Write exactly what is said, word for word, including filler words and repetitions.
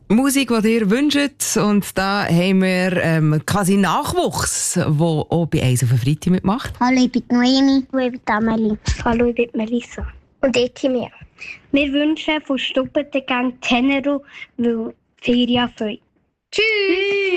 Musik, die ihr wünscht. Und da haben wir ähm, quasi Nachwuchs, der auch bei «Eins auf den Freitag» mitmacht. Hallo, ich bin Noemi. Hallo, ich bin Amelie. Hallo, ich bin Melissa. Und ich bin mir. Wir wünschen von Stuppeten gerne Tenero, weil Ferien fehlen. Tschüss!